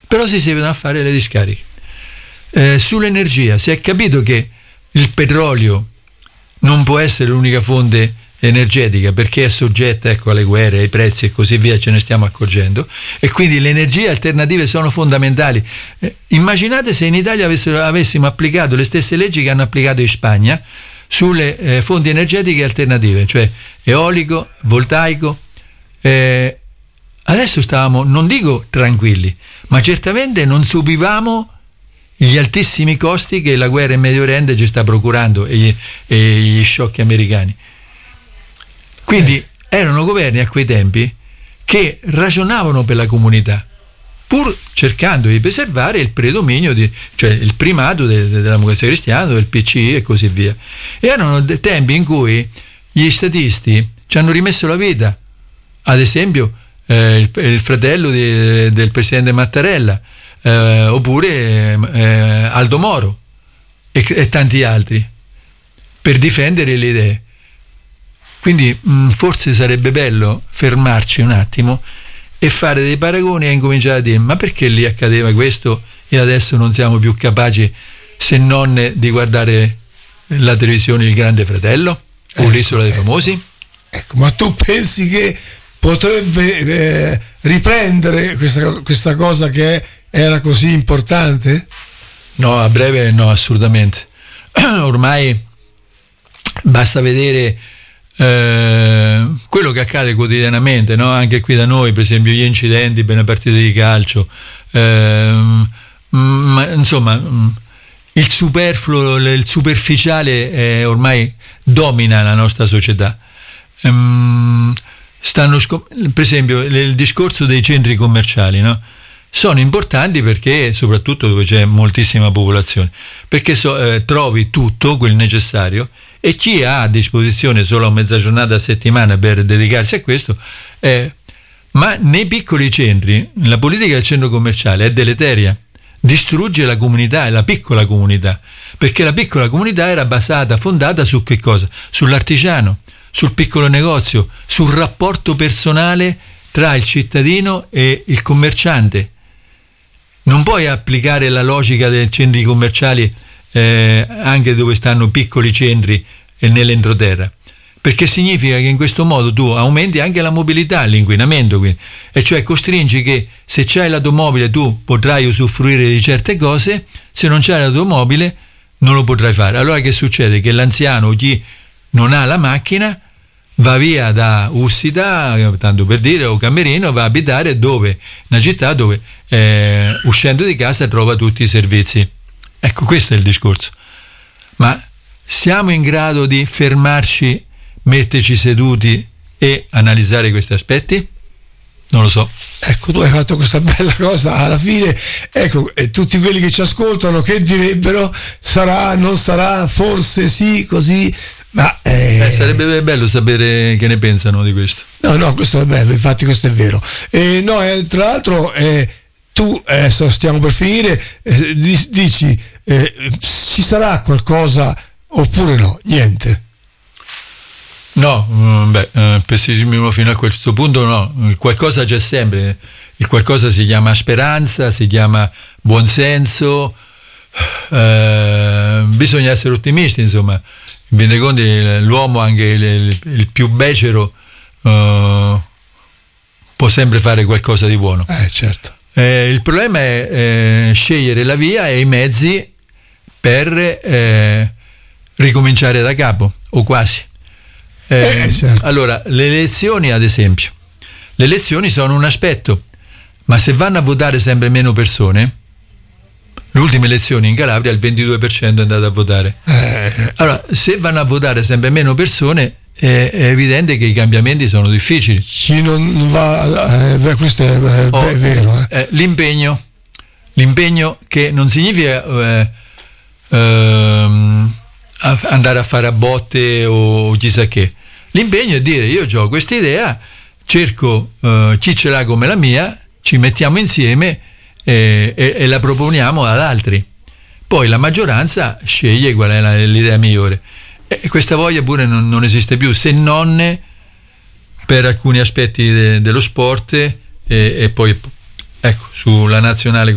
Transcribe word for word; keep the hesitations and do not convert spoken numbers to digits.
però si devono fare le discariche. Eh, sull'energia si è capito che il petrolio non può essere l'unica fonte energetica, perché è soggetta, ecco, alle guerre, ai prezzi e così via, ce ne stiamo accorgendo, e quindi le energie alternative sono fondamentali. Eh, immaginate se in Italia avessero, avessimo applicato le stesse leggi che hanno applicato in Spagna sulle eh, fonti energetiche alternative, cioè eolico, voltaico. Eh, adesso stavamo, non dico tranquilli, ma certamente non subivamo gli altissimi costi che la guerra in Medio Oriente ci sta procurando e gli, e gli sciocchi americani. Quindi eh. erano governi a quei tempi che ragionavano per la comunità, pur cercando di preservare il predominio, di, cioè il primato de, de, della democrazia cristiana, del P C I e così via. E erano tempi in cui gli statisti ci hanno rimesso la vita, ad esempio eh, il, il fratello di, del presidente Mattarella, eh, oppure eh, Aldo Moro e, e tanti altri, per difendere le idee. Quindi mh, forse sarebbe bello fermarci un attimo e fare dei paragoni e incominciare a dire: ma perché lì accadeva questo e adesso non siamo più capaci, se non di guardare la televisione Il Grande Fratello o ecco, l'Isola dei Famosi? Ecco, ma tu pensi che potrebbe eh, riprendere questa, questa cosa che era così importante? No, a breve no, assolutamente. Ormai basta vedere eh, quello che accade quotidianamente, no? Anche qui da noi, per esempio gli incidenti per le partite di calcio, eh, ma, insomma il superfluo, il superficiale eh, ormai domina la nostra società. Um, stanno scop- per esempio il discorso dei centri commerciali, no? Sono importanti perché, soprattutto dove c'è moltissima popolazione, perché so, eh, trovi tutto quel necessario, e chi ha a disposizione solo mezza giornata a settimana per dedicarsi a questo, eh, ma nei piccoli centri la politica del centro commerciale è deleteria, distrugge la comunità, la piccola comunità, perché la piccola comunità era basata, fondata su che cosa? Sull'artigiano, sul piccolo negozio, sul rapporto personale tra il cittadino e il commerciante. Non puoi applicare la logica dei centri commerciali eh, anche dove stanno piccoli centri e nell'entroterra, perché significa che in questo modo tu aumenti anche la mobilità, l'inquinamento, quindi, e cioè costringi che se c'hai l'automobile tu potrai usufruire di certe cose, se non c'hai l'automobile non lo potrai fare. Allora che succede? Che l'anziano o chi non ha la macchina va via da Ussita, tanto per dire, o Camerino, va a abitare dove? Una città dove eh, uscendo di casa trova tutti i servizi. Ecco, questo è il discorso. Ma siamo in grado di fermarci, metterci seduti e analizzare questi aspetti? Non lo so. Ecco, tu hai fatto questa bella cosa alla fine, ecco, e tutti quelli che ci ascoltano che direbbero sarà, non sarà, forse sì, così. Ma eh, eh, sarebbe bello sapere che ne pensano di questo. No, no, questo è bello, infatti questo è vero. Eh, no, eh, tra l'altro eh, tu, adesso stiamo per finire, eh, dici eh, ci sarà qualcosa oppure no? Niente. No, beh, eh, pessimismo fino a questo punto no, qualcosa c'è sempre, il qualcosa si chiama speranza, si chiama buonsenso, eh, bisogna essere ottimisti, insomma. In fin dei conti l'uomo, anche il, il, il più becero, uh, può sempre fare qualcosa di buono. Eh, certo. Eh, il problema è eh, scegliere la via e i mezzi per eh, ricominciare da capo, o quasi. Eh, eh, certo. Allora, le elezioni, ad esempio, le elezioni sono un aspetto, ma se vanno a votare sempre meno persone, le ultime elezioni in Calabria il ventidue per cento è andato a votare. Eh. Allora, se vanno a votare sempre meno persone, è, è evidente che i cambiamenti sono difficili. Chi non va, eh, beh, questo è, è, oh, è vero. Eh. Eh, l'impegno, l'impegno che non significa eh, ehm, andare a fare a botte o chissà che. L'impegno è dire: io ho questa idea, cerco eh, chi ce l'ha come la mia, ci mettiamo insieme E, e, e la proponiamo ad altri, poi la maggioranza sceglie qual è la, l'idea migliore, e questa voglia pure non, non esiste più, se non per alcuni aspetti de, dello sport, e, e poi ecco, sulla nazionale